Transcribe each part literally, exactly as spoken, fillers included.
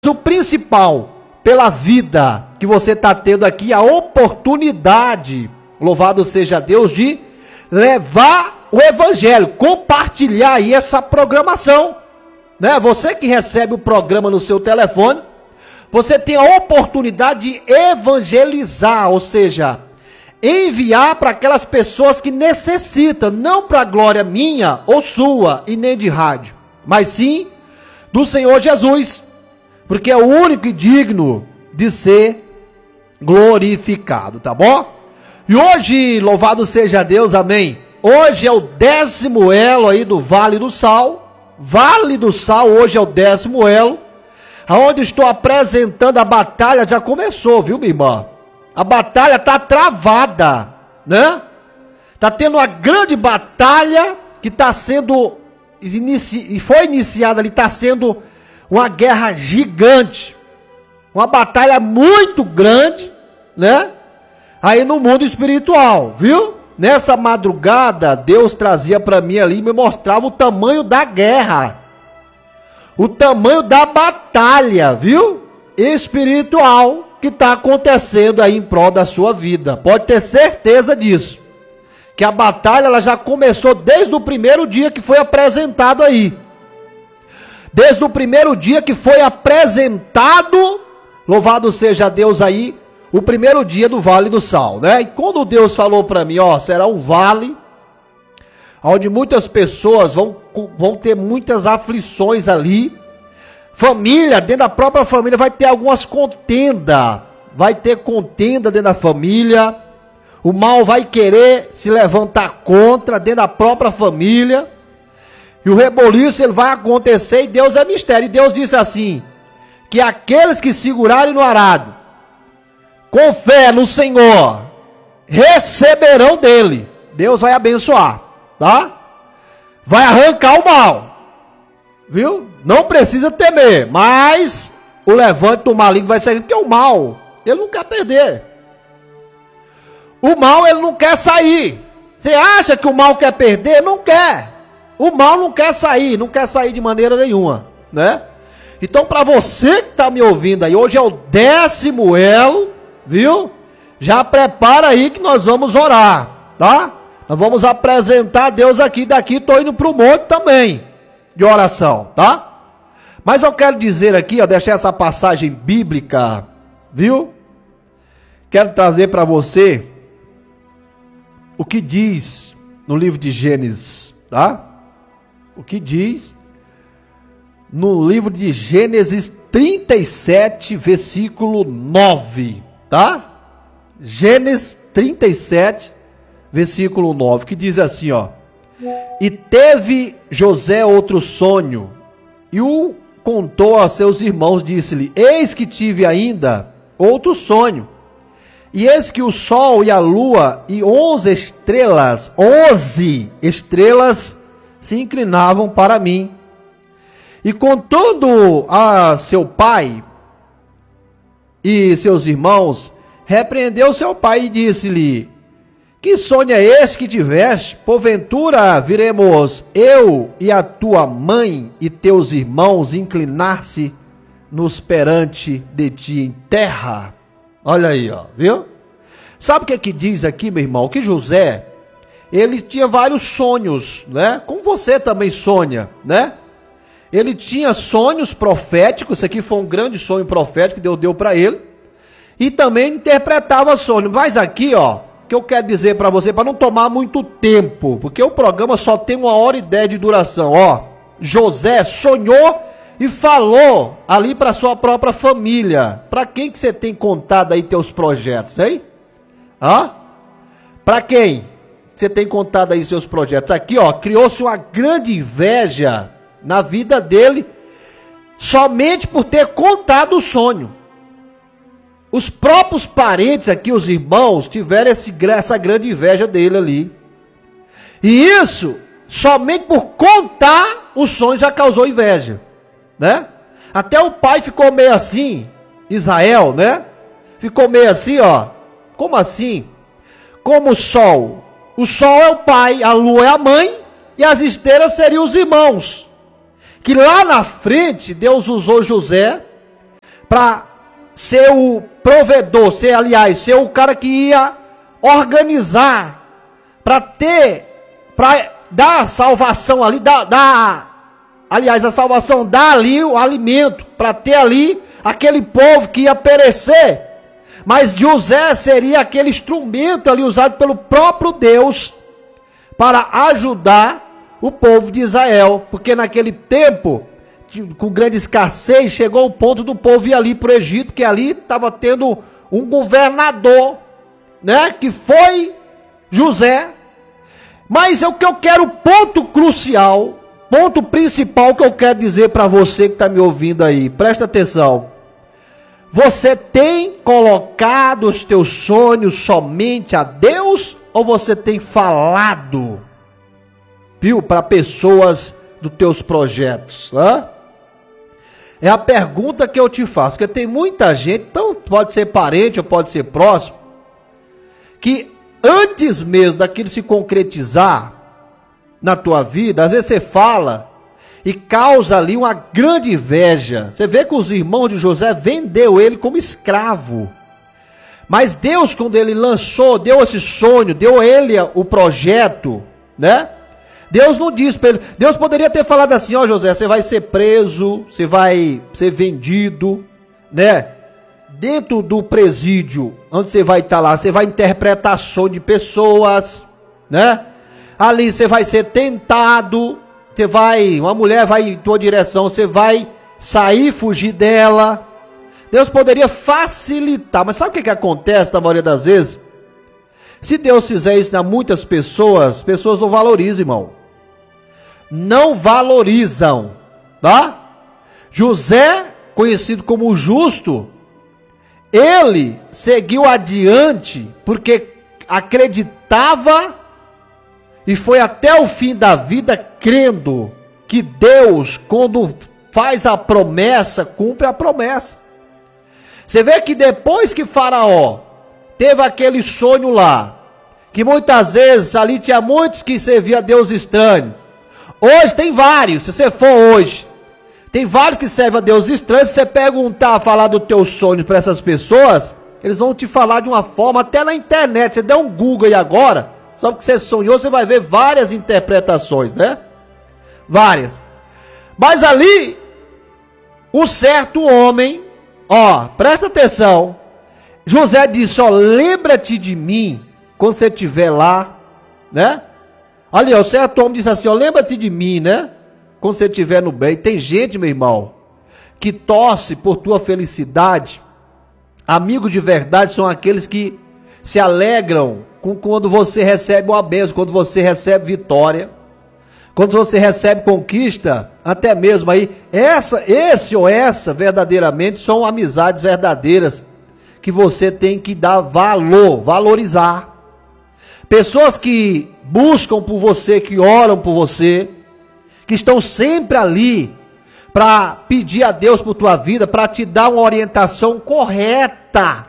o principal, pela vida que você está tendo aqui, a oportunidade, louvado seja Deus, de levar o evangelho, compartilhar aí essa programação, né? Você que recebe o programa no seu telefone, você tem a oportunidade de evangelizar, ou seja, enviar para aquelas pessoas que necessitam, não para a glória minha ou sua e nem de rádio, mas sim do Senhor Jesus, porque é o único e digno de ser glorificado, tá bom? E hoje, louvado seja Deus, amém. Hoje é o décimo elo aí do Vale do Sal. Vale do Sal, hoje é o décimo elo, aonde estou apresentando a batalha. Já começou, viu, minha irmã? A batalha está travada, né? Está tendo uma grande batalha que está sendo, inici... foi iniciada ali, está sendo uma guerra gigante, uma batalha muito grande, né? Aí no mundo espiritual, viu? Nessa madrugada, Deus trazia para mim ali, me mostrava o tamanho da guerra, o tamanho da batalha, viu? Espiritual que está acontecendo aí em prol da sua vida. Pode ter certeza disso, que a batalha ela já começou desde o primeiro dia que foi apresentado aí. Desde o primeiro dia que foi apresentado, louvado seja Deus aí, o primeiro dia do Vale do Sal, né? E quando Deus falou para mim, ó, será um vale onde muitas pessoas vão, vão ter muitas aflições ali. Família, dentro da própria família vai ter algumas contendas, vai ter contenda dentro da família. O mal vai querer se levantar contra dentro da própria família. E o reboliço ele vai acontecer, e Deus é mistério. E Deus disse assim, que aqueles que segurarem no arado, com fé no Senhor, receberão dele. Deus vai abençoar, tá? Vai arrancar o mal, viu? Não precisa temer, mas o levante do maligno vai sair, porque o mal, ele não quer perder. O mal, ele não quer sair. Você acha que o mal quer perder? Não quer. O mal não quer sair, não quer sair de maneira nenhuma, né? Então, para você que está me ouvindo aí, hoje é o décimo elo, viu? Já prepara aí que nós vamos orar, tá? Nós vamos apresentar a Deus aqui, daqui estou indo para o monte também, de oração, tá? Mas eu quero dizer aqui, ó, deixar essa passagem bíblica, viu? Quero trazer para você o que diz no livro de Gênesis, tá? O que diz no livro de Gênesis trinta e sete, versículo nove, tá? Gênesis trinta e sete, versículo nove, que diz assim, ó: E teve José outro sonho, e o contou a seus irmãos, disse-lhe: Eis que tive ainda outro sonho, e eis que o sol e a lua e onze estrelas, onze estrelas se inclinavam para mim. E contando a seu pai e seus irmãos, repreendeu seu pai e disse-lhe: Que sonho é esse que tiveste? Porventura viremos eu e a tua mãe e teus irmãos inclinar-se nos perante de ti em terra? Olha aí, ó, viu? Sabe o que é que diz aqui, meu irmão? Que José, ele tinha vários sonhos, né? Como você também sonha, né? Ele tinha sonhos proféticos. Isso aqui foi um grande sonho profético que Deus deu para ele. E também interpretava sonhos. Mas aqui, ó, que eu quero dizer para você, para não tomar muito tempo, porque o programa só tem uma hora e dez de duração, ó. José sonhou e falou ali para sua própria família. Para quem que você tem contado aí teus projetos, hein? Hã? Para quem você tem contado aí seus projetos? Aqui, ó, criou-se uma grande inveja na vida dele, somente por ter contado o sonho. Os próprios parentes aqui, os irmãos, tiveram esse, essa grande inveja dele ali. E isso, somente por contar o sonho, já causou inveja, né? Até o pai ficou meio assim, Israel, né? Ficou meio assim, ó. Como assim? Como o sol. O sol é o pai, a lua é a mãe, e as estrelas seriam os irmãos. Que lá na frente, Deus usou José para ser o provedor, ser, aliás, ser o cara que ia organizar, para ter, para dar a salvação ali, dar, dar, aliás, a salvação dá ali o alimento, para ter ali aquele povo que ia perecer. Mas José seria aquele instrumento ali usado pelo próprio Deus para ajudar o povo de Israel, porque naquele tempo, com grande escassez, chegou o ponto do povo ir ali para o Egito, que ali estava tendo um governador, né, que foi José. Mas é o que eu quero, ponto crucial, ponto principal que eu quero dizer para você que está me ouvindo aí, presta atenção. Você tem colocado os teus sonhos somente a Deus, ou você tem falado, viu, para pessoas dos teus projetos, né? É a pergunta que eu te faço, porque tem muita gente, então pode ser parente ou pode ser próximo, que antes mesmo daquilo se concretizar na tua vida, às vezes você fala e causa ali uma grande inveja. Você vê que os irmãos de José vendeu ele como escravo. Mas Deus, quando ele lançou, deu esse sonho, deu a ele o projeto, né? Deus não disse para ele, Deus poderia ter falado assim, ó José, você vai ser preso, você vai ser vendido, né? Dentro do presídio, onde você vai estar lá, você vai interpretar sonho de pessoas, né? Ali você vai ser tentado, você vai, uma mulher vai em tua direção, você vai sair, fugir dela. Deus poderia facilitar, mas sabe o que, que acontece na maioria das vezes? Se Deus fizer isso a muitas pessoas, as pessoas não valorizam, irmão. Não valorizam, tá? José, conhecido como justo, ele seguiu adiante porque acreditava e foi até o fim da vida crendo que Deus, quando faz a promessa, cumpre a promessa. Você vê que depois que Faraó teve aquele sonho lá, que muitas vezes ali tinha muitos que serviam a Deus estranho. Hoje tem vários, se você for hoje, tem vários que servem a Deus estranho. Se você perguntar, falar do teu sonho para essas pessoas, eles vão te falar de uma forma, até na internet, você der um Google aí agora, só porque você sonhou, você vai ver várias interpretações, né? Várias. Mas ali, um certo homem, ó, presta atenção, José disse, ó, lembra-te de mim, quando você estiver lá, né? Ali, ó, o certo homem disse assim, ó, lembra-te de mim, né? Quando você estiver no bem. Tem gente, meu irmão, que torce por tua felicidade. Amigos de verdade são aqueles que se alegram com quando você recebe uma bênção, quando você recebe vitória, quando você recebe conquista, até mesmo aí, essa, esse ou essa verdadeiramente são amizades verdadeiras que você tem que dar valor, valorizar. Pessoas que buscam por você, que oram por você, que estão sempre ali para pedir a Deus por tua vida, para te dar uma orientação correta,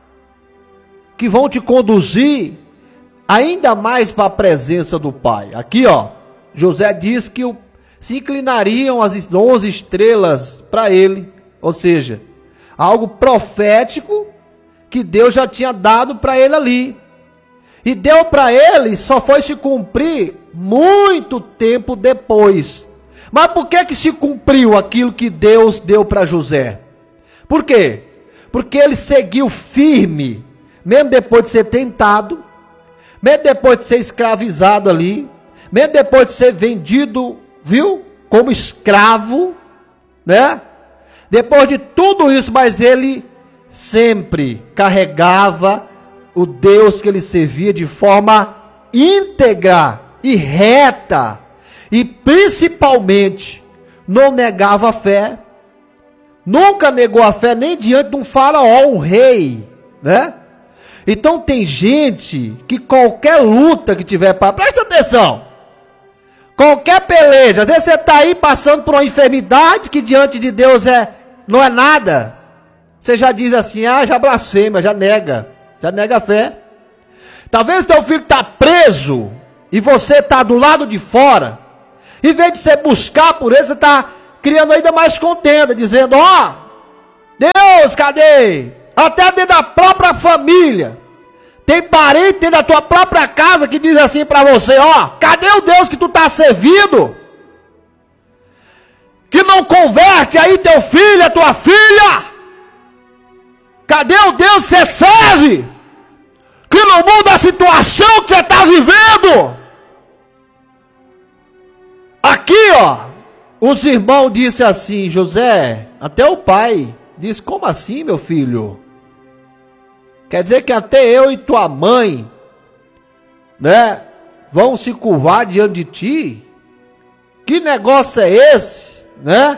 que vão te conduzir ainda mais para a presença do Pai. Aqui, ó, José diz que o, se inclinariam as onze estrelas para ele, ou seja, algo profético que Deus já tinha dado para ele ali. E deu para ele, só foi se cumprir muito tempo depois. Mas por que que se cumpriu aquilo que Deus deu para José? Por quê? Porque ele seguiu firme, mesmo depois de ser tentado, mesmo depois de ser escravizado ali, mesmo depois de ser vendido, viu? Como escravo, né? Depois de tudo isso, mas ele sempre carregava o Deus que ele servia de forma íntegra e reta, e principalmente não negava a fé, nunca negou a fé nem diante de um faraó, um rei, né? Então tem gente que qualquer luta que tiver para, presta atenção, qualquer peleja, às vezes você está aí passando por uma enfermidade que diante de Deus é, não é nada, você já diz assim, ah, já blasfema, já nega, já nega a fé. Talvez teu filho está preso e você está do lado de fora. Em vez de você buscar por ele, você está criando ainda mais contenda, dizendo, ó, oh, Deus, cadê? Até dentro da própria família. Tem parente dentro da tua própria casa que diz assim para você, ó, cadê o Deus que tu tá servindo? Que não converte aí teu filho, a tua filha? Cadê o Deus que você serve? Que não muda a situação que você está vivendo? Aqui, ó, os irmãos disseram assim, José, até o pai disse, como assim, meu filho? Quer dizer que até eu e tua mãe, né, vão se curvar diante de ti? Que negócio é esse, né?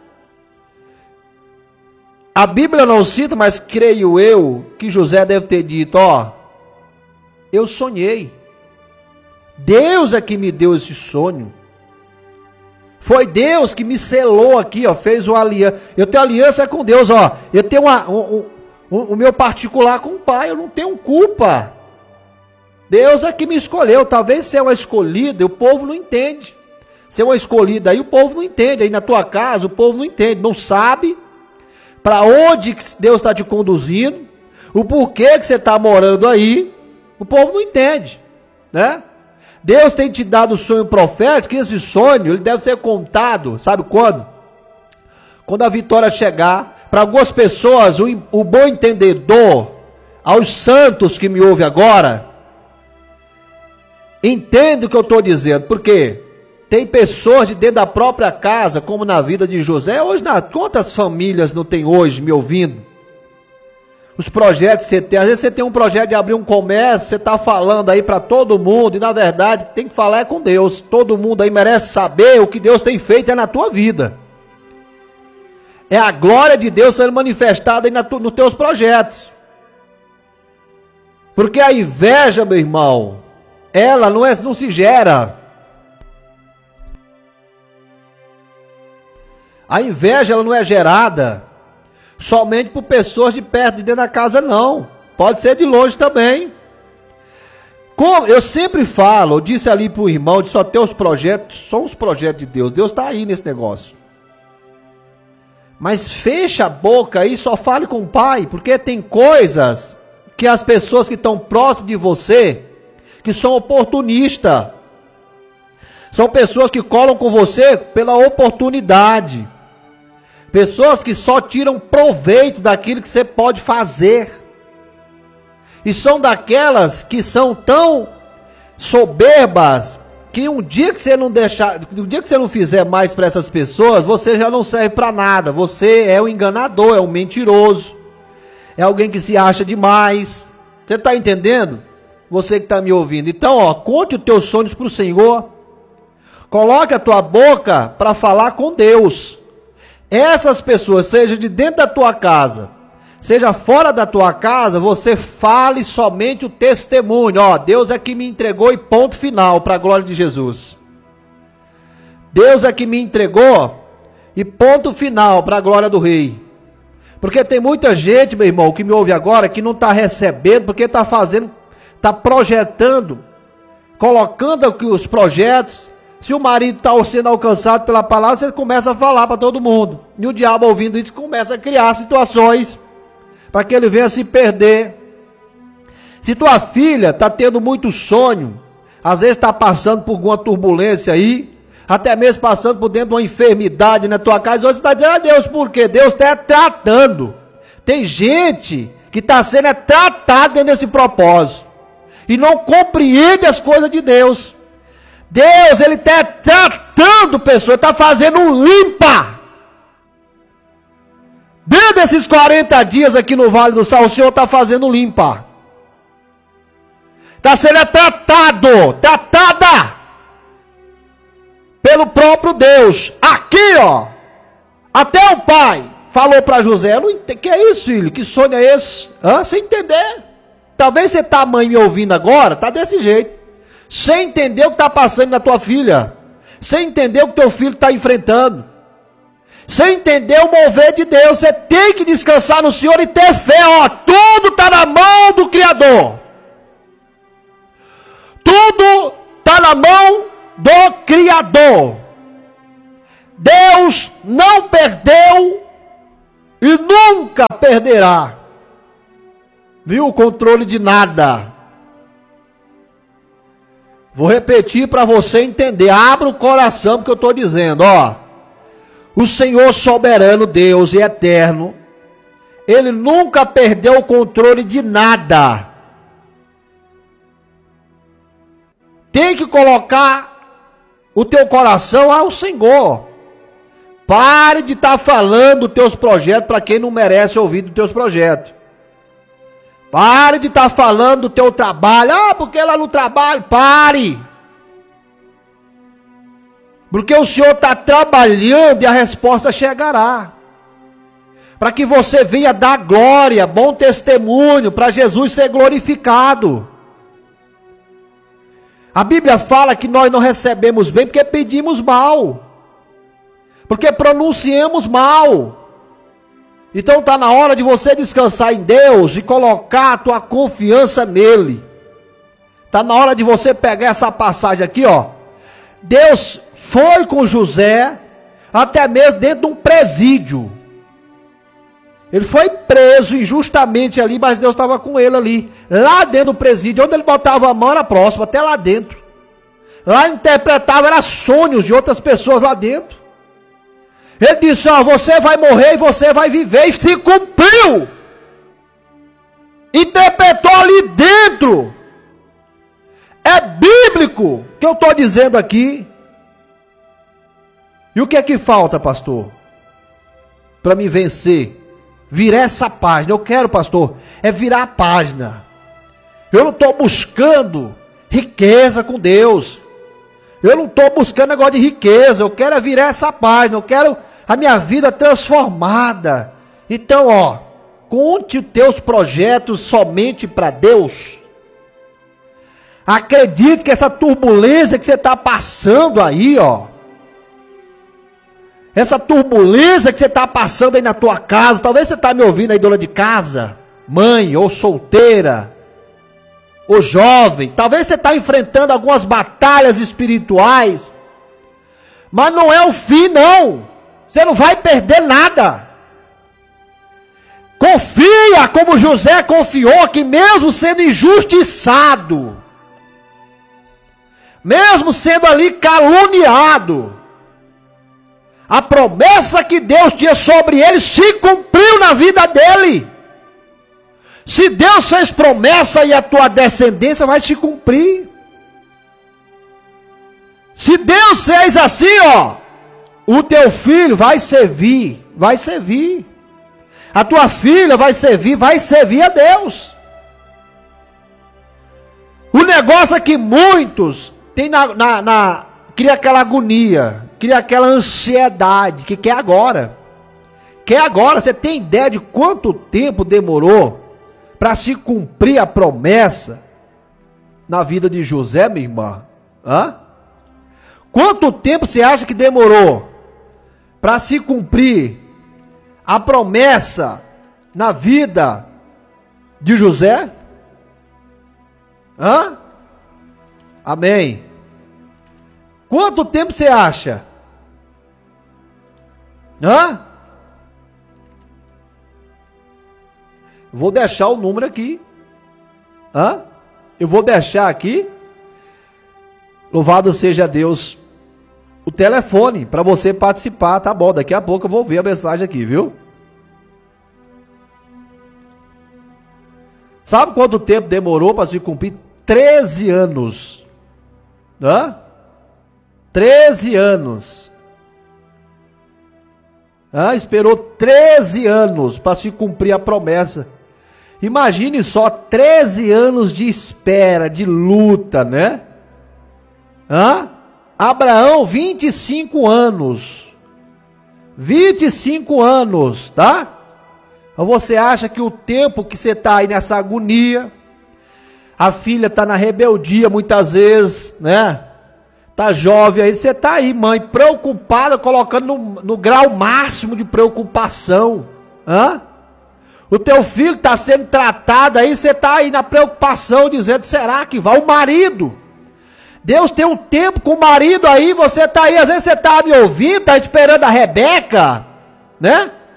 A Bíblia não cita, mas creio eu que José deve ter dito, ó, eu sonhei. Deus é que me deu esse sonho. Foi Deus que me selou aqui, ó, fez uma aliança. Eu tenho aliança com Deus, ó. Eu tenho uma, um, um, o meu particular com o Pai, eu não tenho culpa. Deus é que me escolheu. Talvez ser uma escolhida, o povo não entende. Ser uma escolhida aí, o povo não entende. Aí na tua casa, o povo não entende, não sabe para onde que Deus está te conduzindo, o porquê que você está morando aí. O povo não entende, né? Deus tem te dado o sonho profético, e esse sonho, ele deve ser contado, sabe quando? Quando a vitória chegar. Para algumas pessoas, o, o bom entendedor, aos santos que me ouvem agora, entende o que eu estou dizendo, porque tem pessoas de dentro da própria casa, como na vida de José, hoje, na, quantas famílias não tem hoje me ouvindo? Os projetos que você tem, às vezes você tem um projeto de abrir um comércio, você está falando aí para todo mundo, e na verdade tem que falar é com Deus. Todo mundo aí merece saber o que Deus tem feito é na tua vida. É a glória de Deus sendo manifestada aí na tu, nos teus projetos. Porque a inveja, meu irmão, ela não, é, não se gera. A inveja ela não é gerada somente por pessoas de perto, de dentro da casa, não. Pode ser de longe também. Como eu sempre falo, eu disse ali para o irmão, de só ter os projetos, são os projetos de Deus. Deus está aí nesse negócio. Mas fecha a boca aí, só fale com o Pai, porque tem coisas que as pessoas que estão próximas de você, que são oportunistas, são pessoas que colam com você pela oportunidade. Pessoas que só tiram proveito daquilo que você pode fazer. E são daquelas que são tão soberbas que um dia que você não deixar, um dia que você não fizer mais para essas pessoas, você já não serve para nada. Você é um enganador, é um mentiroso, é alguém que se acha demais. Você está entendendo? Você que está me ouvindo. Então, ó, conte os teus sonhos para o Senhor. Coloque a tua boca para falar com Deus. Essas pessoas, seja de dentro da tua casa, seja fora da tua casa, você fale somente o testemunho. Ó, Deus é que me entregou e ponto final para a glória de Jesus. Deus é que me entregou e ponto final para a glória do Rei. Porque tem muita gente, meu irmão, que me ouve agora, que não está recebendo, porque está fazendo, está projetando, colocando aqui os projetos. Se o marido está sendo alcançado pela palavra, você começa a falar para todo mundo. E o diabo ouvindo isso começa a criar situações para que ele venha se perder. Se tua filha está tendo muito sonho, às vezes está passando por alguma turbulência aí, até mesmo passando por dentro de uma enfermidade na tua casa, você está dizendo, ah Deus, por quê? Deus está tratando. Tem gente que está sendo tratada dentro desse propósito e não compreende as coisas de Deus. Deus, ele está tratando pessoas, está fazendo um limpa. Dentro desses quarenta dias aqui no Vale do Sal, o Senhor está fazendo limpa. Está sendo tratado, tratada pelo próprio Deus. Aqui, ó, até o pai falou para José, não entendo, que é isso, filho? Que sonho é esse? Hã? Sem entender. Talvez você está, mãe, me ouvindo agora, está desse jeito. Sem entender o que está passando na tua filha, sem entender o que teu filho está enfrentando, sem entender o mover de Deus. Você tem que descansar no Senhor e ter fé, ó, tudo está na mão do Criador, tudo está na mão do Criador. Deus não perdeu e nunca perderá, viu, o controle de nada. Vou repetir para você entender. Abra o coração porque eu estou dizendo, ó. O Senhor soberano, Deus e eterno, Ele nunca perdeu o controle de nada. Tem que colocar o teu coração ao Senhor. Pare de estar tá falando dos teus projetos para quem não merece ouvir dos teus projetos. Pare de estar tá falando do teu trabalho. Ah, porque lá no trabalho. Pare. Porque o Senhor está trabalhando e a resposta chegará. Para que você venha dar glória, bom testemunho, para Jesus ser glorificado. A Bíblia fala que nós não recebemos bem porque pedimos mal. Porque pronunciamos mal. Então está na hora de você descansar em Deus e colocar a tua confiança nele. Está na hora de você pegar essa passagem aqui, ó. Deus foi com José, até mesmo dentro de um presídio. Ele foi preso injustamente ali, mas Deus estava com ele ali. Lá dentro do presídio, onde ele botava a mão era próximo, até lá dentro. Lá interpretava, era sonhos de outras pessoas lá dentro. Ele disse, ó, você vai morrer e você vai viver, e se cumpriu. Interpretou ali dentro. É bíblico que eu estou dizendo aqui. E o que é que falta, pastor? Para me vencer, virar essa página. Eu quero, pastor, é virar a página. Eu não estou buscando riqueza com Deus. Eu não estou buscando negócio de riqueza. Eu quero é virar essa página. Eu quero a minha vida transformada. Então, ó, conte os teus projetos somente para Deus. Acredite que essa turbulência que você está passando aí, ó, essa turbulência que você está passando aí na tua casa, talvez você está me ouvindo aí, dona de casa, mãe, ou solteira, ou jovem, talvez você está enfrentando algumas batalhas espirituais, mas não é o fim, não. Você não vai perder nada. Confia como José confiou, que mesmo sendo injustiçado, mesmo sendo ali caluniado, a promessa que Deus tinha sobre ele se cumpriu na vida dele. Se Deus fez promessa e a tua descendência vai se cumprir. Se Deus fez assim, ó, o teu filho vai servir, vai servir. A tua filha vai servir, vai servir a Deus. O negócio é que muitos têm na, na, na cria aquela agonia, cria aquela ansiedade, que quer agora. Quer agora. Você tem ideia de quanto tempo demorou para se cumprir a promessa na vida de José, minha irmã? Hã? Quanto tempo você acha que demorou para se cumprir a promessa na vida de José? Hã? Amém. Quanto tempo você acha? Hã? Vou deixar o número aqui. Hã? Eu vou deixar aqui. Louvado seja Deus. O telefone para você participar, tá bom? Daqui a pouco eu vou ver a mensagem aqui, viu? Sabe quanto tempo demorou para se cumprir? treze anos. Hã? treze anos. Ah, esperou treze anos para se cumprir a promessa. Imagine só, treze anos de espera, de luta, né? Hã? Abraão, vinte e cinco anos. vinte e cinco anos, tá? Então você acha que o tempo que você está aí nessa agonia, a filha está na rebeldia muitas vezes, né? Tá jovem aí, você tá aí, mãe, preocupada, colocando no, no grau máximo de preocupação. Hã? O teu filho tá sendo tratado aí, você tá aí na preocupação, dizendo, será que vai? O marido. Deus tem um tempo com o marido aí, você tá aí, às vezes você tá me ouvindo, tá esperando a Rebeca, né?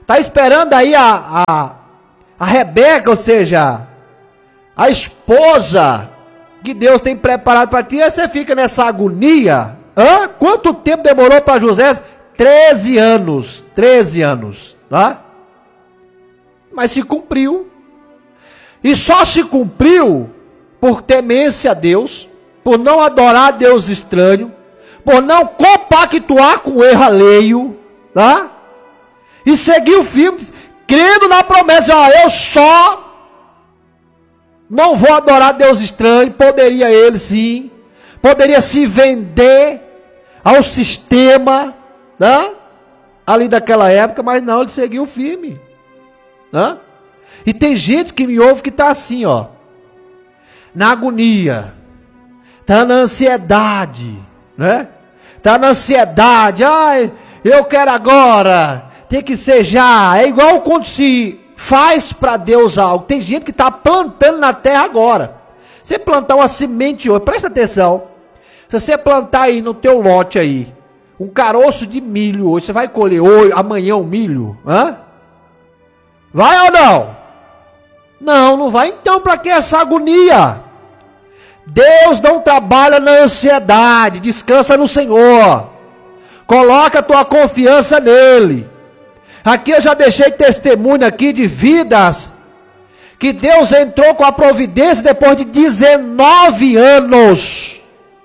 Está esperando aí a, a, a Rebeca, ou seja, a esposa que Deus tem preparado para ti. Aí você fica nessa agonia. Hã? Quanto tempo demorou para José? treze anos. treze anos. Tá? Mas se cumpriu. E só se cumpriu por temência a Deus, por não adorar a Deus estranho, por não compactuar com o erro alheio, tá? E seguir o firme, crendo na promessa, ó, eu só não vou adorar Deus estranho. Poderia ele sim, poderia se vender ao sistema, né? Ali daquela época, mas não, ele seguiu firme, né? E tem gente que me ouve que está assim, ó, na agonia, está na ansiedade, né? Está na ansiedade, ai, eu quero agora, tem que ser já. É igual quando se faz para Deus algo. Tem gente que está plantando na terra agora. Você plantar uma semente hoje, presta atenção, se você plantar aí no teu lote aí, um caroço de milho hoje, você vai colher hoje, amanhã o milho, hã? Vai ou não? Não, não vai. Então para que essa agonia? Deus não trabalha na ansiedade. Descansa no Senhor. Coloca a tua confiança nele. Aqui eu já deixei testemunho aqui de vidas que Deus entrou com a providência depois de dezenove anos.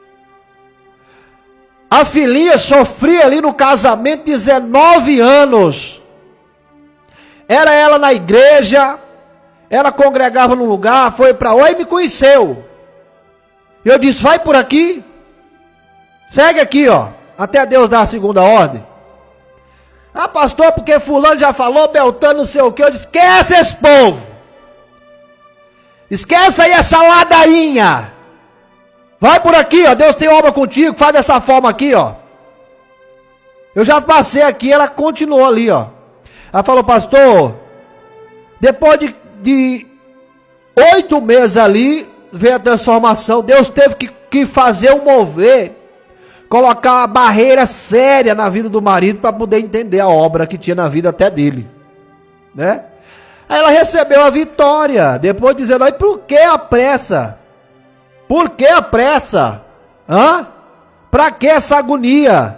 A filhinha sofria ali no casamento dezenove anos. Era ela na igreja, ela congregava no lugar, foi para lá e me conheceu. Eu disse, vai por aqui, segue aqui, ó, até Deus dar a segunda ordem. Ah, pastor, porque fulano já falou, Beltrano não sei o que. Eu disse, esquece esse povo. Esquece aí essa ladainha. Vai por aqui, ó, Deus tem obra contigo, faz dessa forma aqui, ó. Eu já passei aqui, ela continuou ali, ó. Ela falou, pastor, depois de, de oito meses ali, veio a transformação. Deus teve que, que fazer um mover, colocar uma barreira séria na vida do marido para poder entender a obra que tinha na vida até dele, né? Aí ela recebeu a vitória, depois dizendo, aí por que a pressa? Por que a pressa? Hã? Para que essa agonia?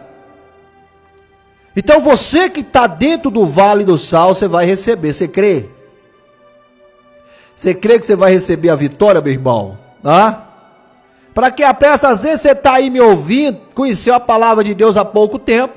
Então você que está dentro do vale do sal, você vai receber, você crê? Você crê que você vai receber a vitória, meu irmão? Hã? Para que a pressa? Às vezes você está aí me ouvindo, conheceu a palavra de Deus há pouco tempo,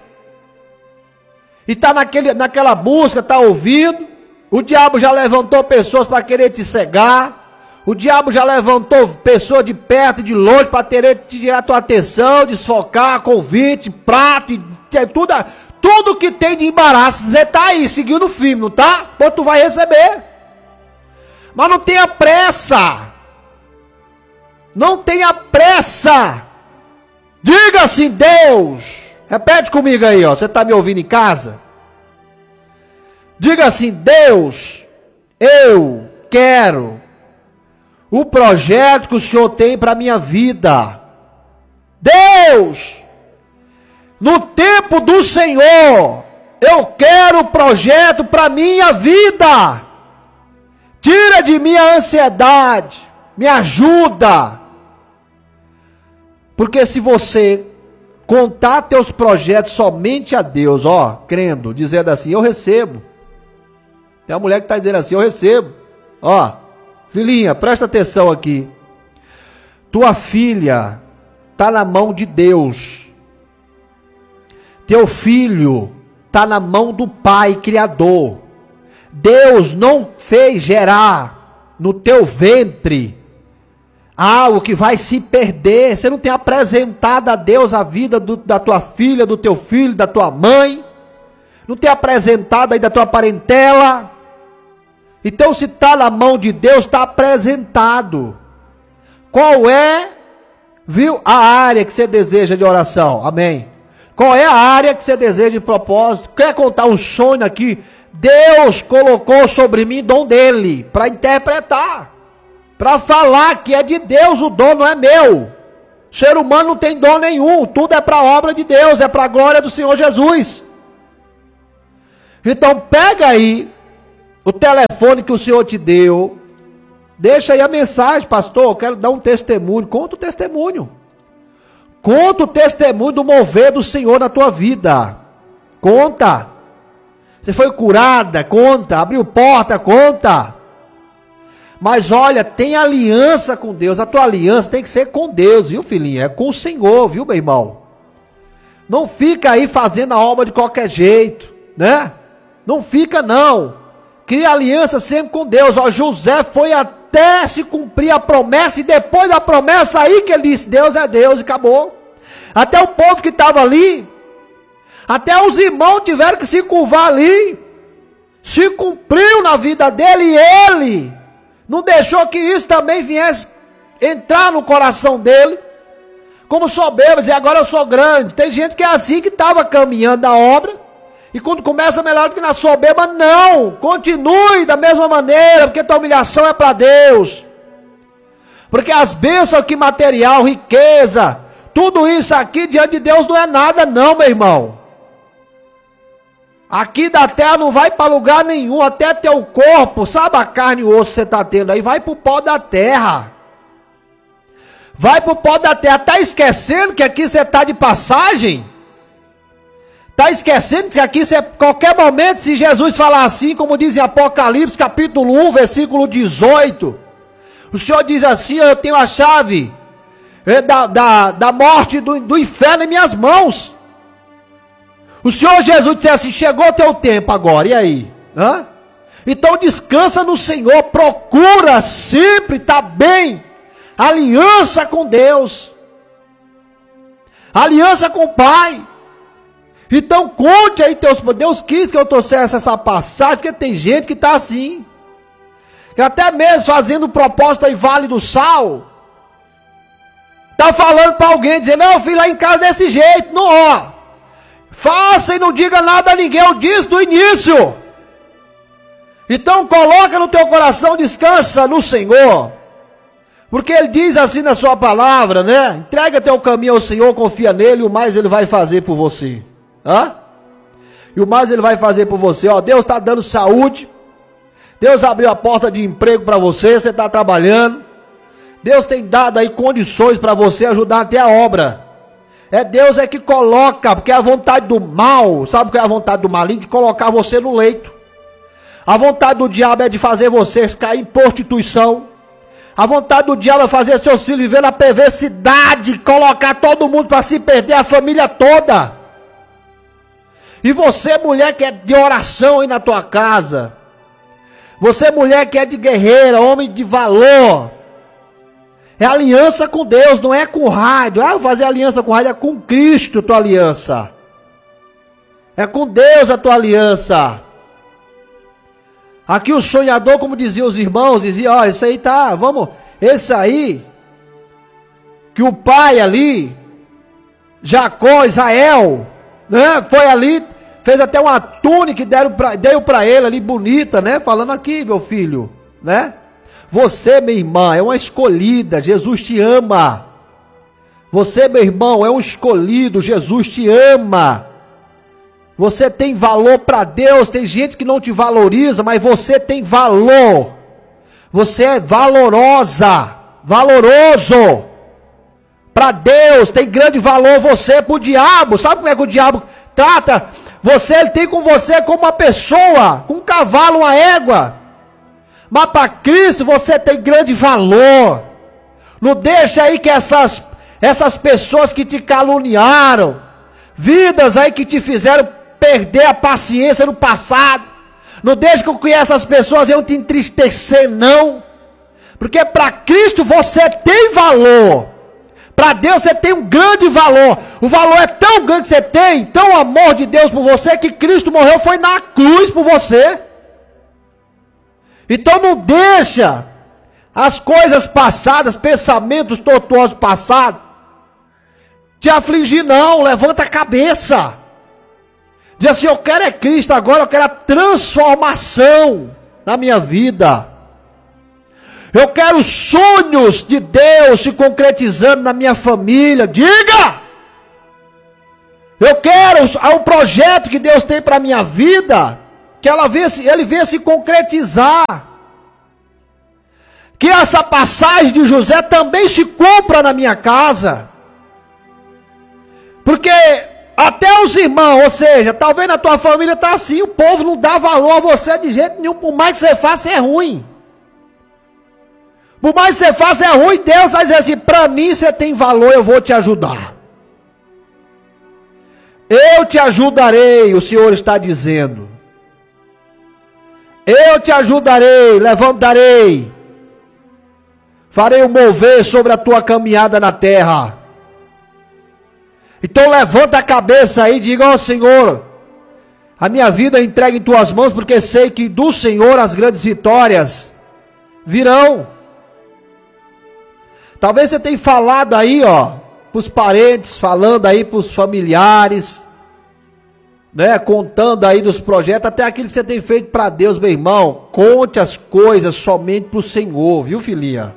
e está naquela busca, está ouvindo, o diabo já levantou pessoas para querer te cegar, o diabo já levantou pessoas de perto e de longe para querer tirar a tua atenção, desfocar, convite, prato, e tudo, tudo que tem de embaraço. Você está aí, seguindo firme, não está? Pô, tu vai receber. Mas não tenha pressa. Não tenha pressa. Diga assim, Deus. Repete comigo aí, ó. Você está me ouvindo em casa? Diga assim, Deus, eu quero o projeto que o Senhor tem para a minha vida. Deus, no tempo do Senhor, eu quero o projeto para a minha vida. Tira de mim a ansiedade, me ajuda. Porque se você contar teus projetos somente a Deus, ó, crendo, dizendo assim, eu recebo. Tem uma mulher que está dizendo assim, eu recebo. Ó, filhinha, presta atenção aqui. Tua filha está na mão de Deus. Teu filho está na mão do Pai Criador. Deus não fez gerar no teu ventre algo que vai se perder. Você não tem apresentado a Deus a vida do, da tua filha, do teu filho, da tua mãe. Não tem apresentado aí da tua parentela. Então se está na mão de Deus, está apresentado. Qual é, viu, a área que você deseja de oração? Amém. Qual é a área que você deseja de propósito? Quer contar um sonho aqui? Deus colocou sobre mim dom dele, para interpretar, para falar que é de Deus, o dom não é meu. O ser humano não tem dom nenhum, tudo é para a obra de Deus, é para a glória do Senhor Jesus. Então pega aí o telefone que o Senhor te deu, deixa aí a mensagem, pastor, eu quero dar um testemunho. Conta o testemunho. Conta o testemunho do mover do Senhor na tua vida. Conta. Você foi curada, conta. Abriu porta, conta. Mas olha, tem aliança com Deus. A tua aliança tem que ser com Deus, viu, filhinha? É com o Senhor, viu, meu irmão? Não fica aí fazendo a obra de qualquer jeito, né? Não fica, não. Cria aliança sempre com Deus. Ó, José foi até se cumprir a promessa, e depois da promessa aí que ele disse, Deus é Deus, e acabou. Até o povo que estava ali, até os irmãos tiveram que se curvar ali. Se cumpriu na vida dele, e ele não deixou que isso também viesse entrar no coração dele, como soberbo, dizer, agora eu sou grande. Tem gente que é assim, que estava caminhando a obra, e quando começa melhor do que na soberba, não, continue da mesma maneira, porque tua humilhação é para Deus, porque as bênçãos aqui, material, riqueza, tudo isso aqui diante de Deus não é nada não, meu irmão. Aqui da terra não vai para lugar nenhum, até teu corpo, sabe a carne e o osso que você está tendo aí, vai para o pó da terra. Vai para o pó da terra. Está esquecendo que aqui você está de passagem? Está esquecendo que aqui você, qualquer momento, se Jesus falar assim, como diz em Apocalipse capítulo um, versículo dezoito, o Senhor diz assim, eu tenho a chave da, da, da morte do, do inferno em minhas mãos. O Senhor Jesus disse assim, chegou o teu tempo agora, e aí? Hã? Então descansa no Senhor, procura sempre estar bem, aliança com Deus, aliança com o Pai. Então conte aí teus, Deus quis que eu trouxesse essa passagem, porque tem gente que está assim, que até mesmo fazendo proposta em Vale do Sal, está falando para alguém, dizendo, não, eu fui lá em casa desse jeito, não, ó, faça e não diga nada a ninguém, eu disse do início. Então coloca no teu coração, descansa no Senhor, porque Ele diz assim na sua palavra, né, entrega teu caminho ao Senhor, confia nele, e o mais Ele vai fazer por você. Hã? E o mais Ele vai fazer por você, ó, Deus está dando saúde, Deus abriu a porta de emprego para você, você está trabalhando, Deus tem dado aí condições para você ajudar até a obra. É Deus é que coloca, porque a vontade do mal, sabe o que é a vontade do maligno? De colocar você no leito. A vontade do diabo é de fazer você cair em prostituição. A vontade do diabo é fazer seus filhos viver na perversidade, colocar todo mundo para se perder, a família toda. E você, mulher que é de oração aí na tua casa, você, mulher que é de guerreira, homem de valor, é aliança com Deus, não é com rádio. Ah, fazer aliança com rádio, é com Cristo a tua aliança. É com Deus a tua aliança. Aqui o sonhador, como diziam os irmãos, dizia, ó, esse aí tá, vamos, esse aí, que o pai ali, Jacó, Israel, né, foi ali, fez até uma túnica que deram pra, deu para ele ali, bonita, né, falando aqui, meu filho, né, você, minha irmã, é uma escolhida, Jesus te ama. Você, meu irmão, é um escolhido, Jesus te ama. Você tem valor para Deus, tem gente que não te valoriza, mas você tem valor. Você é valorosa, valoroso. Para Deus tem grande valor, você para o diabo. Sabe como é que o diabo trata? Você, ele tem com você como uma pessoa, com um cavalo, uma égua. Mas para Cristo você tem grande valor. Não deixa aí que essas, essas pessoas que te caluniaram, vidas aí que te fizeram perder a paciência no passado, não deixa que essas pessoas venham te entristecer, não. Porque para Cristo você tem valor. Para Deus você tem um grande valor. O valor é tão grande que você tem, tão amor de Deus por você, que Cristo morreu, foi na cruz por você. Então não deixa as coisas passadas, pensamentos tortuosos passados, te afligir não, levanta a cabeça. Diz assim, eu quero é Cristo agora, eu quero a transformação na minha vida. Eu quero os sonhos de Deus se concretizando na minha família, diga! Eu quero o projeto que Deus tem para a minha vida, que ela venha, ele venha se concretizar. Que essa passagem de José também se cumpra na minha casa. Porque até os irmãos, ou seja, talvez na tua família está assim, o povo não dá valor a você de jeito nenhum, por mais que você faça é ruim. Por mais que você faça é ruim, Deus vai dizer assim, para mim você tem valor, eu vou te ajudar. Eu te ajudarei, o Senhor está dizendo. Eu te ajudarei, levantarei. Farei o mover sobre a tua caminhada na terra. Então levanta a cabeça aí e diga, ó oh, Senhor, a minha vida entregue em tuas mãos, porque sei que do Senhor as grandes vitórias virão. Talvez você tenha falado aí, ó, para os parentes, falando aí para os familiares, né, contando aí dos projetos, até aquilo que você tem feito para Deus, meu irmão, conte as coisas somente para o Senhor, viu, filhinha?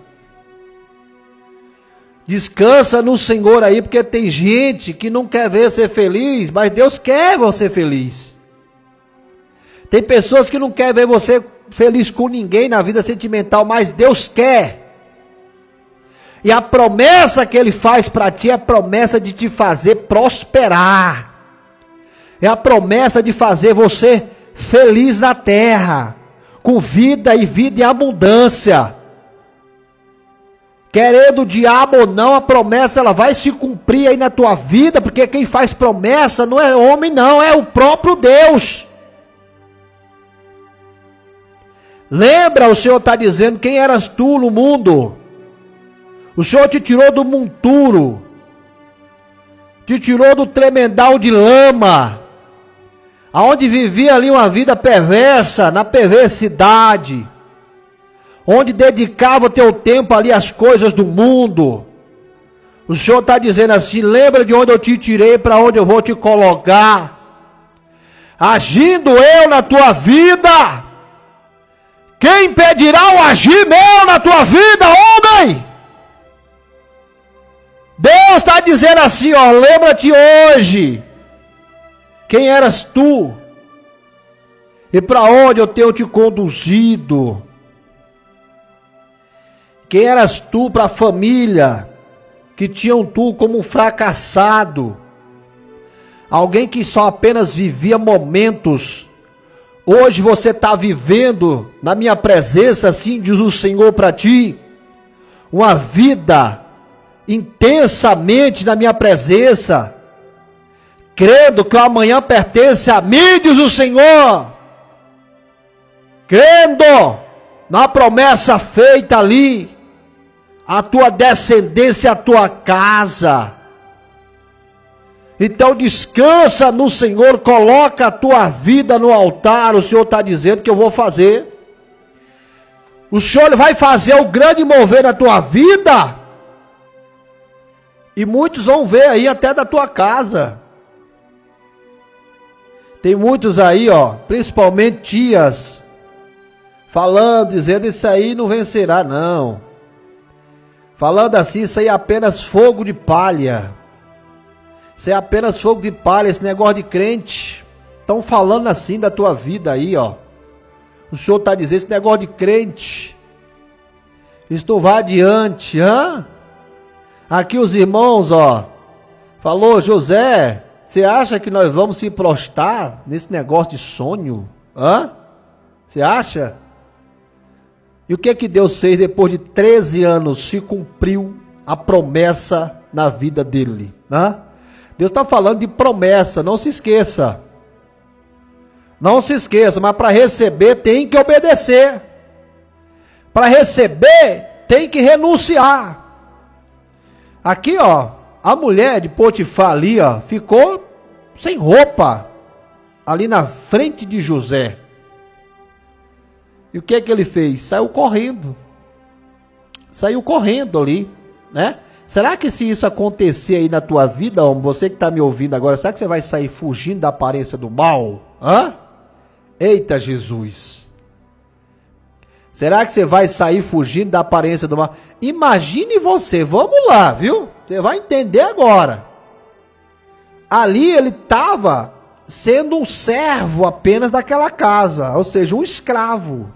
Descansa no Senhor aí, porque tem gente que não quer ver você feliz, mas Deus quer você feliz. Tem pessoas que não querem ver você feliz com ninguém na vida sentimental, mas Deus quer. E a promessa que Ele faz para ti é a promessa de te fazer prosperar. É a promessa de fazer você feliz na terra, com vida e vida em abundância. Querendo o diabo ou não, a promessa ela vai se cumprir aí na tua vida, porque quem faz promessa não é homem não, é o próprio Deus. Lembra, o Senhor está dizendo, quem eras tu no mundo? O Senhor te tirou do monturo, te tirou do tremendal de lama, aonde vivia ali uma vida perversa, na perversidade, onde dedicava o teu tempo ali às coisas do mundo. O Senhor está dizendo assim, lembra de onde eu te tirei, para onde eu vou te colocar. Agindo eu na tua vida, quem impedirá o agir meu na tua vida, homem? Deus está dizendo assim, ó, lembra-te hoje, quem eras tu, e para onde eu tenho te conduzido. Quem eras tu para a família, que tinham tu como um fracassado, alguém que só apenas vivia momentos. Hoje você está vivendo na minha presença, assim diz o Senhor para ti, uma vida intensamente na minha presença, crendo que o amanhã pertence a mim, diz o Senhor, crendo na promessa feita ali, a tua descendência, a tua casa. Então descansa no Senhor, coloca a tua vida no altar, o Senhor está dizendo que eu vou fazer. O Senhor vai fazer o grande mover na tua vida, e muitos vão ver aí até da tua casa. Tem muitos aí, ó, principalmente tias, falando, dizendo, isso aí não vencerá não. Falando assim, isso aí é apenas fogo de palha. Isso é apenas fogo de palha, esse negócio de crente. Estão falando assim da tua vida aí, ó. O Senhor está dizendo, esse negócio de crente, isso não vai adiante, hã? Aqui os irmãos, ó, falou, José, você acha que nós vamos se prostrar nesse negócio de sonho? Hã? Você acha? E o que é que Deus fez depois de treze anos? Se cumpriu a promessa na vida dele. Né? Deus está falando de promessa, não se esqueça. Não se esqueça, mas para receber tem que obedecer. Para receber tem que renunciar. Aqui, ó, a mulher de Potifar ali, ó, ficou sem roupa ali na frente de José. E o que é que ele fez? Saiu correndo. Saiu correndo ali, né? Será que se isso acontecer aí na tua vida, homem, você que está me ouvindo agora, será que você vai sair fugindo da aparência do mal? Hã? Eita Jesus! Será que você vai sair fugindo da aparência do mal? Imagine você, vamos lá, viu? Você vai entender agora. Ali ele estava sendo um servo apenas daquela casa, ou seja, um escravo.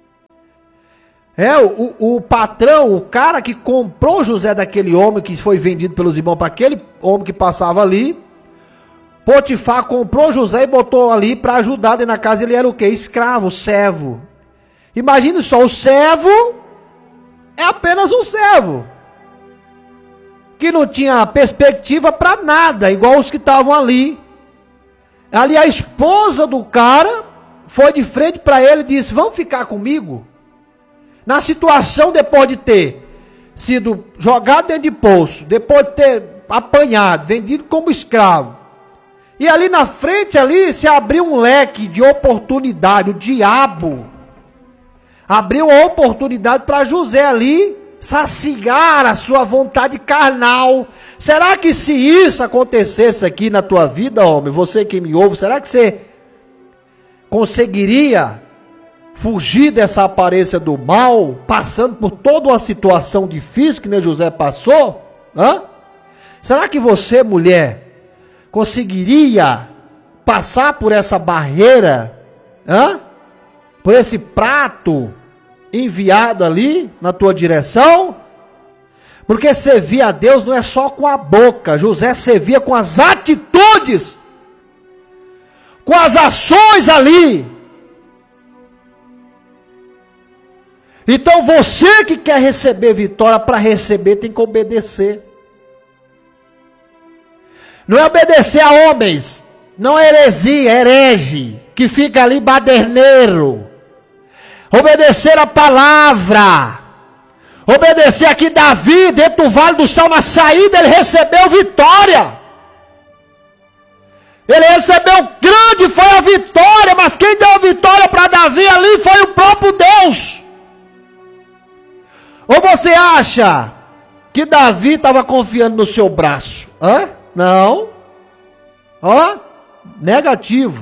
É, o, o patrão, o cara que comprou José daquele homem que foi vendido pelos irmãos para aquele homem que passava ali, Potifar comprou José e botou ali para ajudar dentro da casa. Ele era o quê? Escravo, servo. Imagine só, o servo é apenas um servo, que não tinha perspectiva para nada, igual os que estavam ali. Ali a esposa do cara foi de frente para ele e disse: vamos ficar comigo? Na situação, depois de ter sido jogado dentro de poço, depois de ter apanhado, vendido como escravo, e ali na frente ali se abriu um leque de oportunidade. O diabo abriu uma oportunidade para José ali saciar a sua vontade carnal. Será que se isso acontecesse aqui na tua vida, homem, você que me ouve, será que você conseguiria fugir dessa aparência do mal, passando por toda uma situação difícil que nem José passou? Hã? Será que você, mulher, conseguiria passar por essa barreira? Hã? Por esse prato enviado ali na tua direção? Porque servir a Deus não é só com a boca. José servia com as atitudes, com as ações ali. Então você que quer receber vitória, para receber tem que obedecer. Não é obedecer a homens, não é heresia, é herege, que fica ali baderneiro. Obedecer a palavra. Obedecer aqui Davi, dentro do vale do sal, na saída ele recebeu vitória. Ele recebeu grande, foi a vitória, mas quem deu a vitória para Davi ali foi o próprio Deus. Ou você acha que Davi estava confiando no seu braço? Hã? Não. Ó, negativo.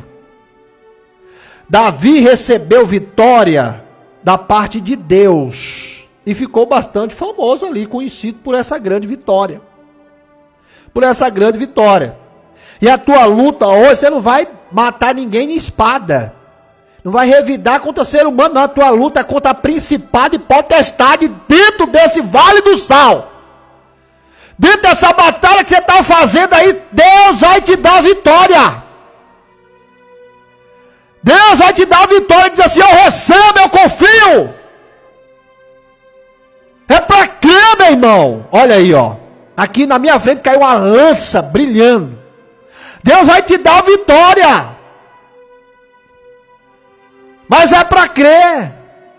Davi recebeu vitória da parte de Deus e ficou bastante famoso ali, conhecido por essa grande vitória. Por essa grande vitória. E a tua luta hoje, você não vai matar ninguém em espada. Não vai revidar contra ser humano, não. A tua luta é contra a principado e potestade dentro desse vale do sal. Dentro dessa batalha que você está fazendo aí, Deus vai te dar vitória. Deus vai te dar a vitória e diz assim: eu recebo, eu confio. É para crer, meu irmão. Olha aí, ó. Aqui na minha frente caiu uma lança brilhando. Deus vai te dar a vitória. Mas é para crer.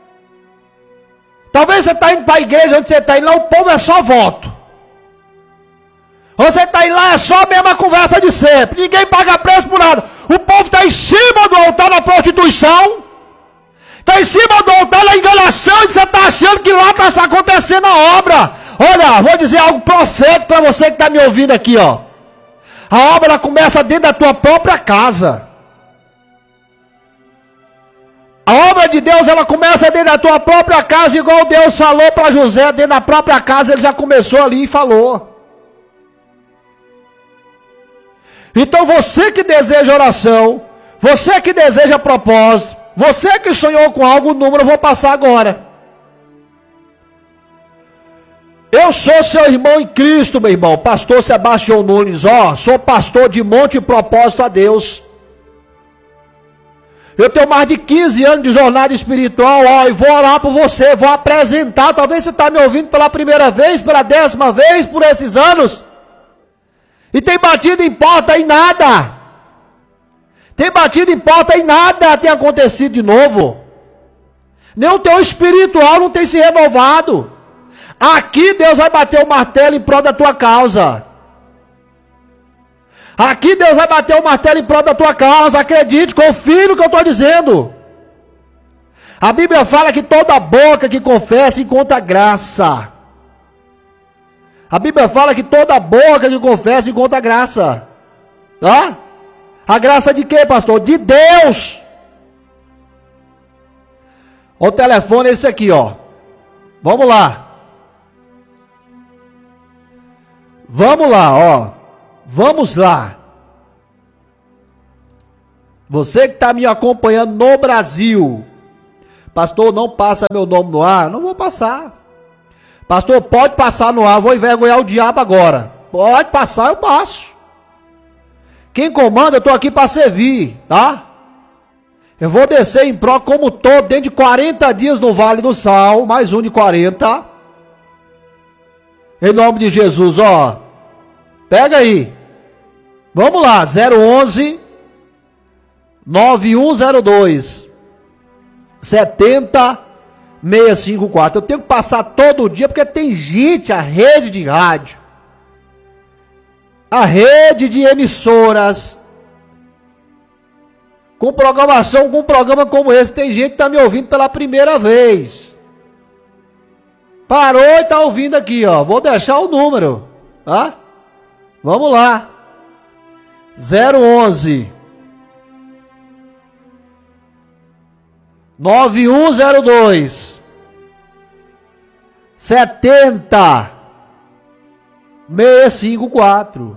Talvez você está indo para a igreja onde você está indo lá, o povo é só voto. Você está indo lá, é só a mesma conversa de sempre. Ninguém paga preço por nada. O povo está em cima do altar na prostituição. Está em cima do altar na enganação. E você está achando que lá está acontecendo a obra. Olha, vou dizer algo profético para você que está me ouvindo aqui, ó. A obra começa dentro da tua própria casa. A obra de Deus, ela começa dentro da tua própria casa, igual Deus falou para José, dentro da própria casa, ele já começou ali e falou. Então você que deseja oração, você que deseja propósito, você que sonhou com algo, o número eu vou passar agora. Eu sou seu irmão em Cristo, meu irmão, pastor Sebastião Nunes, ó, sou pastor de Monte e Propósito a Deus. Eu tenho mais de quinze anos de jornada espiritual, ó, e vou orar por você, vou apresentar. Talvez você está me ouvindo pela primeira vez, pela décima vez, por esses anos. E tem batido em porta e nada. Tem batido em porta e nada tem acontecido de novo. Nem o teu espiritual não tem se renovado. Aqui Deus vai bater o martelo em prol da tua causa. Aqui Deus vai bater o martelo em prol da tua causa. Acredite, confie no que eu estou dizendo. A Bíblia fala que toda boca que confessa encontra graça. A Bíblia fala que toda boca que confessa encontra graça. Tá? A graça de quê, pastor? De Deus. O telefone é esse aqui, ó. Vamos lá. Vamos lá, ó. Vamos lá. Você que está me acompanhando no Brasil. Pastor, não passa meu nome no ar? Não vou passar. Pastor, pode passar no ar, vou envergonhar o diabo agora. Pode passar, eu passo. Quem comanda, eu estou aqui para servir, tá? Eu vou descer em pró como todo, dentro de quarenta dias no Vale do Sal, mais um de quarenta. Em nome de Jesus, ó. Pega aí. Vamos lá, zero onze nove um zero dois sete zero seis cinco quatro. Eu tenho que passar todo dia porque tem gente, a rede de rádio, a rede de emissoras, com programação, com um programa como esse, tem gente que está me ouvindo pela primeira vez. Parou e está ouvindo aqui, ó. Vou deixar o número, tá? Vamos lá. zero onze nove um zero dois sete zero seis cinco quatro.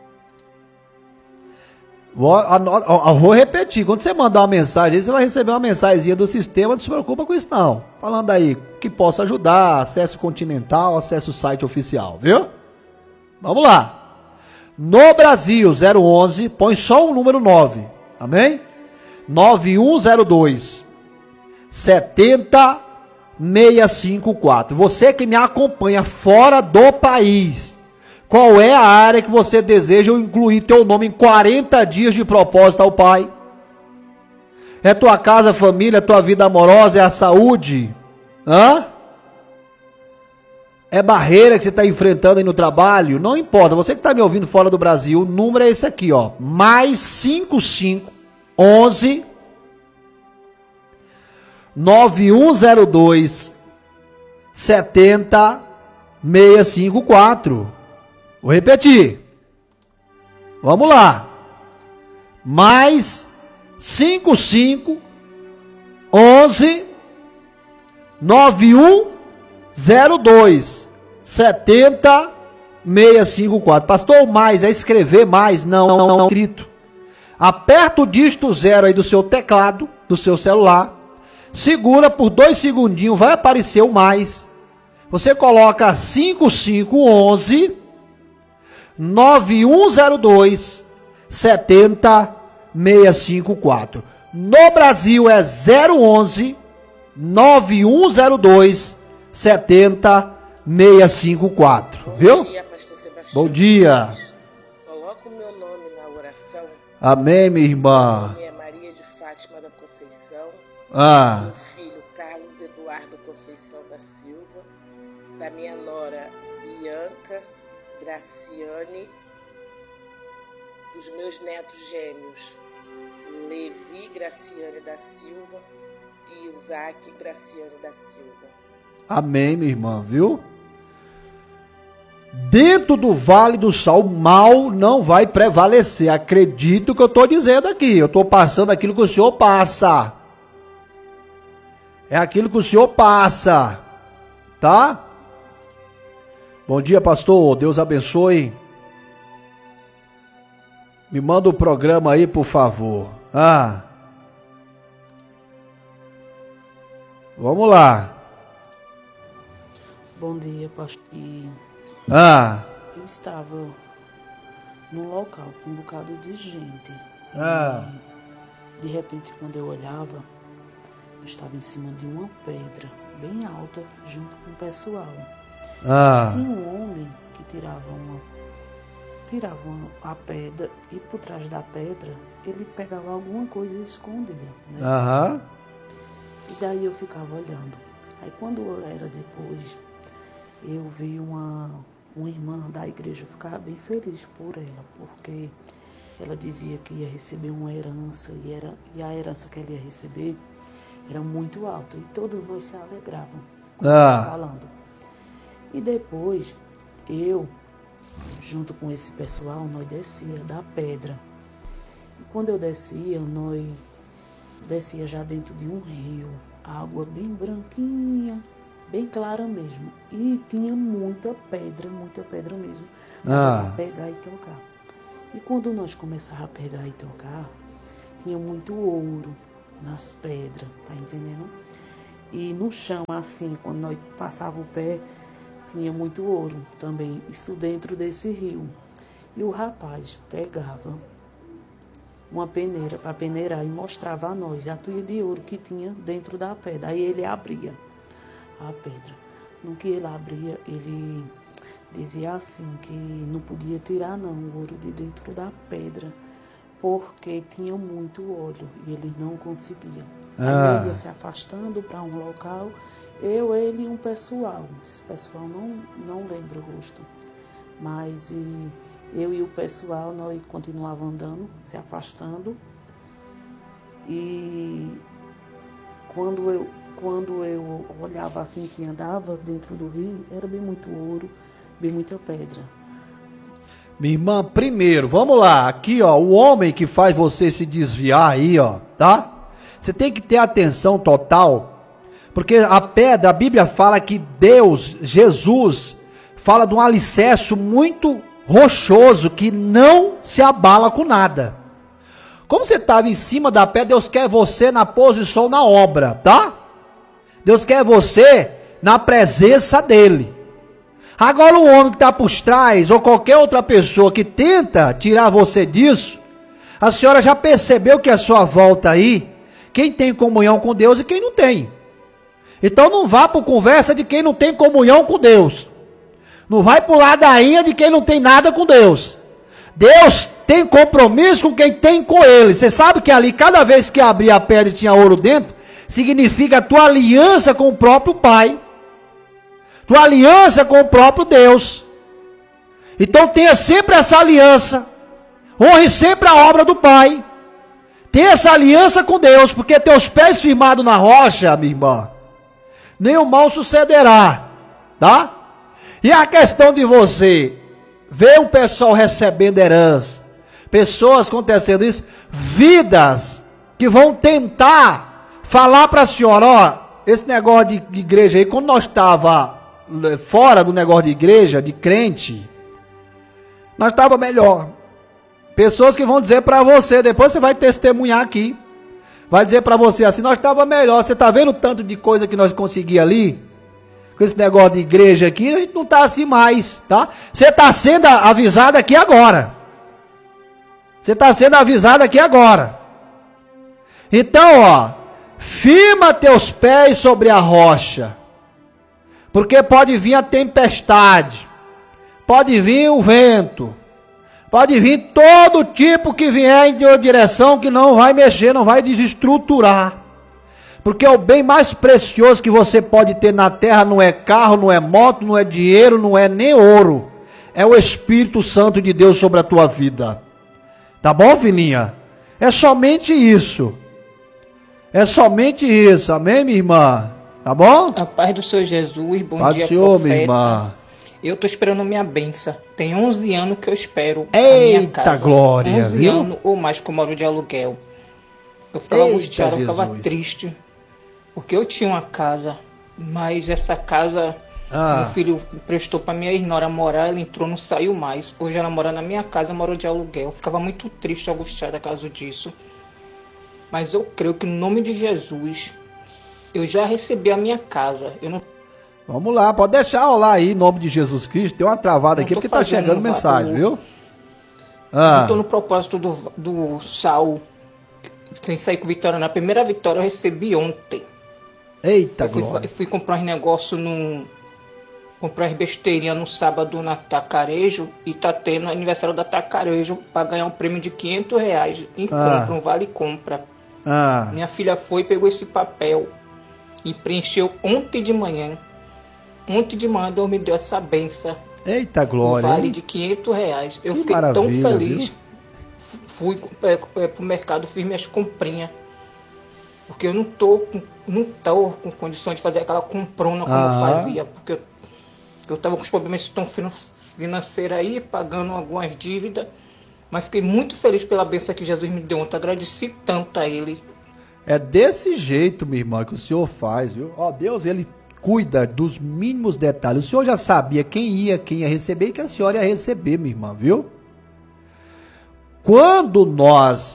Vou, vou repetir. Quando você mandar uma mensagem, você vai receber uma mensagenzinha do sistema. Não se preocupa com isso não. Falando aí que possa ajudar, acesso continental, acesso site oficial, viu? Vamos lá. No Brasil, zero onze, põe só o número nove, amém? nove um zero dois sete zero seis cinco quatro. Você que me acompanha fora do país, qual é a área que você deseja eu incluir teu nome em quarenta dias de propósito ao Pai? É tua casa, família, tua vida amorosa, é a saúde? Hã? É barreira que você está enfrentando aí no trabalho? Não importa, você que está me ouvindo fora do Brasil, o número é esse aqui, ó. Mais cinco cinco onze nove um zero dois sete zero seis cinco quatro. Vou repetir. Vamos lá. Mais cinco cinco onze nove um zero dois sete zero seis cinco quatro. Pastor, mais é escrever mais? Não, não, não, escrito. Aperta o dígito zero aí do seu teclado, do seu celular. Segura por dois segundinhos, vai aparecer o mais. Você coloca cinco cinco onze nove um zero dois sete zero seis cinco quatro. No Brasil é zero onze nove um zero dois sete zero seis cinco quatro. Viu? Bom dia, pastor Sebastião. Bom dia. Coloca o meu nome na oração. Amém, minha irmã. Meu nome é Maria de Fátima da Conceição. Ah. Meu filho Carlos Eduardo Conceição da Silva. Da minha nora Bianca Graciane. Dos meus netos gêmeos Levi Graciane da Silva e Isaac Graciane da Silva. Amém, minha irmã, viu? Dentro do Vale do Sal, o mal não vai prevalecer. Acredito que eu estou dizendo aqui. Eu estou passando aquilo que o Senhor passa. É aquilo que o Senhor passa. Tá? Bom dia, pastor. Deus abençoe. Me manda o programa aí, por favor. Ah. Vamos lá. Bom dia, pastor. Ah. Eu estava num local com um bocado de gente. Ah. E, de repente, quando eu olhava, eu estava em cima de uma pedra bem alta, junto com o pessoal. Ah. Tinha um homem que tirava uma, tirava a pedra e por trás da pedra ele pegava alguma coisa e escondia. Né? Aham. E daí eu ficava olhando. Aí quando era depois, eu vi uma, uma irmã da igreja, eu ficava bem feliz por ela, porque ela dizia que ia receber uma herança, e, era, e a herança que ela ia receber era muito alta, e todos nós se alegravam Ah. falando. E depois, eu, junto com esse pessoal, nós descia da pedra. E quando eu descia, nós descia já dentro de um rio, água bem branquinha, bem clara mesmo. E tinha muita pedra, muita pedra mesmo, Ah. para pegar e tocar. E quando nós começávamos a pegar e tocar, tinha muito ouro nas pedras, tá entendendo? E no chão, assim, quando nós passava o pé, tinha muito ouro também, isso dentro desse rio. E o rapaz pegava uma peneira para peneirar e mostrava a nós a tuia de ouro que tinha dentro da pedra. Aí ele abria a pedra. No que ele abria, ele dizia assim que não podia tirar não o ouro de dentro da pedra, porque tinha muito óleo e ele não conseguia. Ah. Aí ele ia se afastando para um local, eu, ele e um pessoal. Esse pessoal não, não lembro o rosto, mas e, eu e o pessoal, nós continuávamos andando, se afastando. E quando eu, quando eu olhava assim que andava dentro do rio, era bem muito ouro, bem muita pedra. Minha irmã, primeiro, vamos lá, aqui ó, o homem que faz você se desviar aí ó, tá? Você tem que ter atenção total, porque a pedra, a Bíblia fala que Deus, Jesus, fala de um alicerce muito rochoso, que não se abala com nada. Como você estava em cima da pedra, Deus quer você na posição na obra, tá? Deus quer você na presença dele. Agora o homem que está por trás, ou qualquer outra pessoa que tenta tirar você disso, a senhora já percebeu que a sua volta aí, quem tem comunhão com Deus e quem não tem. Então não vá por conversa de quem não tem comunhão com Deus. Não vai por ladainha de quem não tem nada com Deus. Deus tem compromisso com quem tem com ele. Você sabe que ali, cada vez que abria a pedra e tinha ouro dentro, significa a tua aliança com o próprio Pai. Tua aliança com o próprio Deus. Então tenha sempre essa aliança. Honre sempre a obra do Pai. Tenha essa aliança com Deus, porque teus pés firmados na rocha, minha irmã, nenhum mal sucederá, tá? E a questão de você ver o pessoal recebendo herança, pessoas acontecendo isso, vidas que vão tentar falar para a senhora, ó, esse negócio de, de igreja aí, quando nós estava fora do negócio de igreja, de crente, nós estava melhor. Pessoas que vão dizer para você, depois você vai testemunhar aqui, vai dizer para você assim, nós estava melhor, você está vendo o tanto de coisa que nós conseguimos ali? Com esse negócio de igreja aqui, a gente não está assim mais, tá? Você está sendo avisado aqui agora. Você está sendo avisado aqui agora. Então, ó, firma teus pés sobre a rocha, porque pode vir a tempestade, pode vir o vento, pode vir todo tipo que vier em uma direção que não vai mexer, não vai desestruturar. Porque o bem mais precioso que você pode ter na terra não é carro, não é moto, não é dinheiro, não é nem ouro. É o Espírito Santo de Deus sobre a tua vida. Tá bom, filhinha? É somente isso. É somente isso. Amém, minha irmã? Tá bom? A paz do Senhor Jesus, bom paz dia, do Senhor, profeta. Minha irmã. Eu tô esperando minha benção. Tem onze anos que eu espero a Eita minha casa. glória, onze viu? anos ou mais que eu moro de aluguel. Eu ficava Eita, angustiado, eu ficava Jesus. triste. Porque eu tinha uma casa, mas essa casa, Ah. meu filho prestou pra minha irmã morar, ela entrou, não saiu mais. Hoje ela mora na minha casa, morou de aluguel. Eu ficava muito triste, angustiado a causa disso. Mas eu creio que no nome de Jesus, eu já recebi a minha casa. Eu não Vamos lá, pode deixar rolar aí em nome de Jesus Cristo. Deu uma travada Não aqui tô porque tá fazendo chegando um mensagem, vácuo. viu? Ah. estou no propósito do, do Sal. Sem sair com vitória. Na primeira vitória eu recebi ontem. Eita Eu fui, glória. eu fui comprar uns negócios no. Comprar as besteirinhas no sábado na Tacarejo. E tá tendo aniversário da Tacarejo para ganhar um prêmio de quinhentos reais em Ah. compra, um vale compra. Ah. Minha filha foi, pegou esse papel e preencheu ontem de manhã. Ontem de manhã Deus me deu essa benção. Eita Um glória. vale hein? de quinhentos reais. Eu Que fiquei tão maravilha, feliz. viu? F- Fui é, é, pro mercado, fiz minhas comprinhas. Porque eu não tô, com, não tô com condições de fazer aquela comprona como Ah. eu fazia. Porque eu, eu tava com os problemas de finan- financeiros aí, pagando algumas dívidas. Mas fiquei muito feliz pela bênção que Jesus me deu ontem. Agradeci tanto a Ele. É desse jeito, minha irmã, que o Senhor faz, viu? Ó, Deus, Ele cuida dos mínimos detalhes. O Senhor já sabia quem ia, quem ia receber e que a senhora ia receber, minha irmã, viu? Quando nós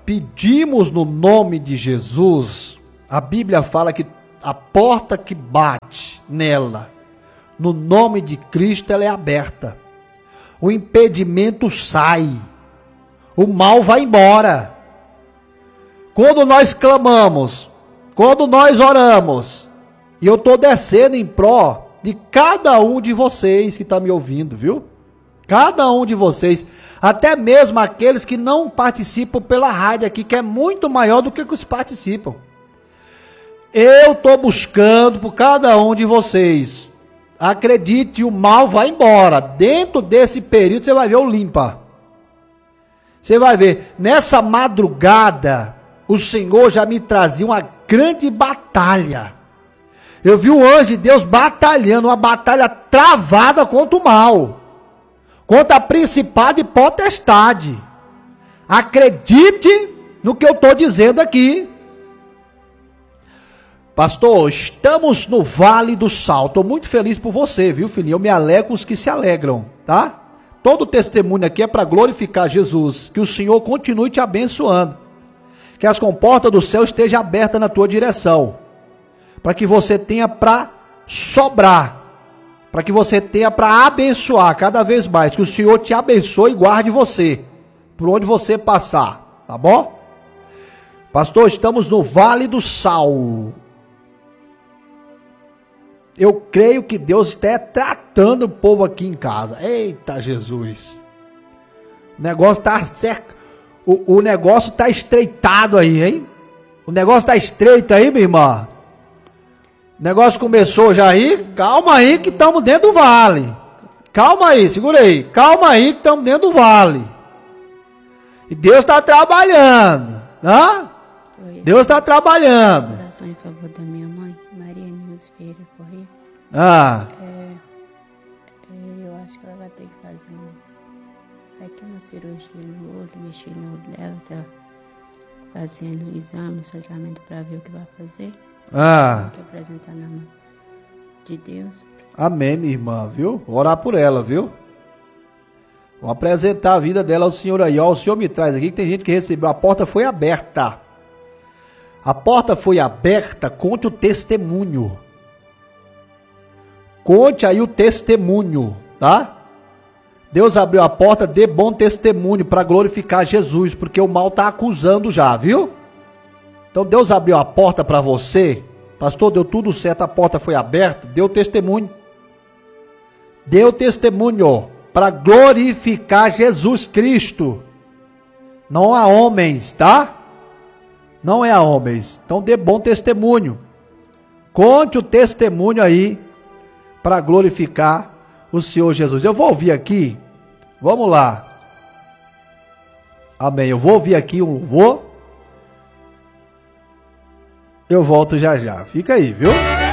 pedimos no nome de Jesus, a Bíblia fala que a porta que bate nela, no nome de Cristo, ela é aberta. O impedimento sai. O mal vai embora. Quando nós clamamos, quando nós oramos, e eu estou descendo em pró de cada um de vocês que está me ouvindo, viu? Cada um de vocês, até mesmo aqueles que não participam pela rádio aqui, que é muito maior do que os que participam. Eu estou buscando por cada um de vocês. Acredite, o mal vai embora. Dentro desse período você vai ver o limpa. Você vai ver, nessa madrugada, o Senhor já me trazia uma grande batalha. Eu vi o anjo de Deus batalhando, uma batalha travada contra o mal. Contra a principado e potestade. Acredite no que eu estou dizendo aqui. Pastor, estamos no Vale do Sal. Estou muito feliz por você, viu, filhinho? Eu me alegro com os que se alegram, tá? Todo testemunho aqui é para glorificar Jesus. Que o Senhor continue te abençoando. Que as comportas do céu estejam abertas na tua direção. Para que você tenha para sobrar. Para que você tenha para abençoar cada vez mais. Que o Senhor te abençoe e guarde você. Por onde você passar. Tá bom? Pastor, estamos no Vale do Sal. Eu creio que Deus está tratando o povo aqui em casa. Eita Jesus. O negócio está certo. O, o negócio está estreitado aí, hein? O negócio está estreito aí, minha irmã. O negócio começou já aí. Calma aí que estamos dentro do vale. Calma aí, segura aí. Calma aí que estamos dentro do vale. E Deus está trabalhando. Hã? Deus está trabalhando. Oração em favor da minha mãe, Maria Nilce Vieira Corrêa. Ah. É, é, eu acho que ela vai ter que fazer uma pequena cirurgia no olho, mexer no olho dela, tá fazendo exame, tratamento para ver o que vai fazer. Ah. Tem que apresentar na mão de Deus. Amém, minha irmã, viu? Vou orar por ela, viu? Vou apresentar a vida dela ao Senhor aí. Ó, o Senhor me traz aqui que tem gente que recebeu. A porta foi aberta. A porta foi aberta, conte o testemunho. Conte aí o testemunho, tá? Deus abriu a porta, dê bom testemunho para glorificar Jesus, porque o mal está acusando já, viu? Então Deus abriu a porta para você. Pastor, deu tudo certo, a porta foi aberta, deu testemunho. Deu testemunho para glorificar Jesus Cristo. Não há homens, tá? Não é a homens. Então dê bom testemunho. Conte o testemunho aí para glorificar o Senhor Jesus. Eu vou ouvir aqui. Vamos lá. Amém. Eu vou ouvir aqui um louvor. Eu volto já já. Fica aí, viu?